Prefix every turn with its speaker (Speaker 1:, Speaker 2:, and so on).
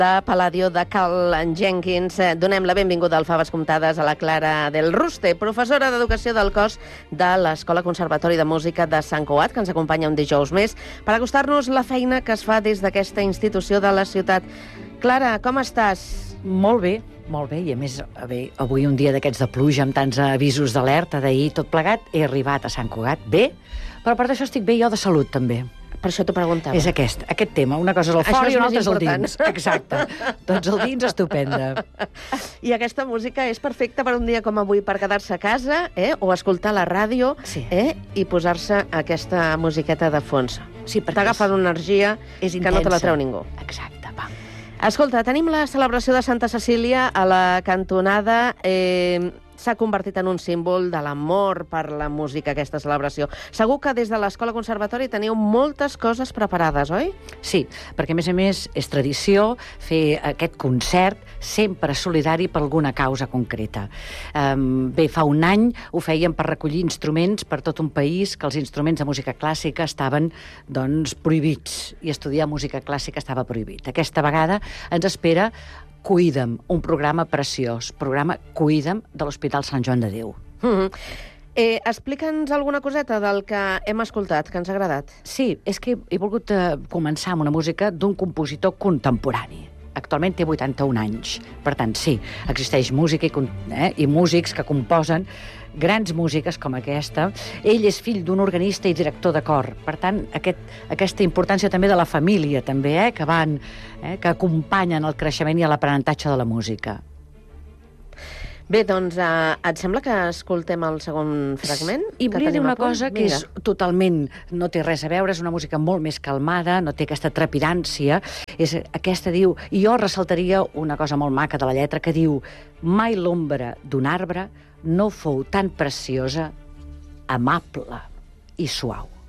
Speaker 1: de Palladio de Carl Jenkins. Donem la benvinguda al Faves Comptades a la Clara del Ruste, professora d'Educació del Cos de l'Escola Conservatori de Música de Sant Cugat, que ens acompanya un dijous més per acostar-nos la feina que es fa des d'aquesta institució de la ciutat. Clara, com estàs?
Speaker 2: Molt bé, i a més, avui un dia d'aquests de pluja amb tants avisos d'alerta d'ahir, tot plegat, he arribat a Sant Cugat bé, però per això estic bé jo de salut també.
Speaker 1: Per això t'ho preguntava.
Speaker 2: És aquest tema. Una cosa és el fora i una altra és el dins. Exacte. Doncs el dins, estupenda.
Speaker 1: I aquesta música és perfecta per un dia com avui, per quedar-se a casa, o escoltar la ràdio,
Speaker 2: sí.
Speaker 1: I posar-se aquesta musiqueta de fons.
Speaker 2: Sí,
Speaker 1: t'agafa una energia
Speaker 2: és
Speaker 1: que no te la treu ningú.
Speaker 2: Exacte, va.
Speaker 1: Escolta, tenim la celebració de Santa Cecília a la cantonada. S'ha convertit en un símbol de l'amor per la música, aquesta celebració. Segur que des de l'Escola Conservatori teniu moltes coses preparades, oi?
Speaker 2: Sí, perquè a més és tradició fer aquest concert sempre solidari per alguna causa concreta. Bé, fa un any ho fèiem per recollir instruments per tot un país, que els instruments de música clàssica estaven, doncs, prohibits, i estudiar música clàssica estava prohibit. Aquesta vegada ens espera Cuida'm, un programa preciós, programa Cuida'm de l'Hospital Sant Joan de Déu.
Speaker 1: Explica'ns alguna coseta del que hem escoltat, que ens ha agradat.
Speaker 2: Sí, és que he volgut començar amb una música d'un compositor contemporani. Actualment té 81 anys. Per tant, sí, existeix música i músics que composen grans músiques com aquesta. Ell és fill d'un organista i director de cor. Per tant, aquesta importància també de la família, també, que acompanyen el creixement i l'aprenentatge de la música.
Speaker 1: Bé, doncs, et sembla que escoltem el segon fragment?
Speaker 2: I volia dir una cosa que és totalment, no té res a veure, és una música molt més calmada, no té aquesta trepidància, és aquesta, diu, i jo ressaltaria una cosa molt maca de la lletra, que diu: mai l'ombra d'un arbre no fou tan preciosa, amable i suau.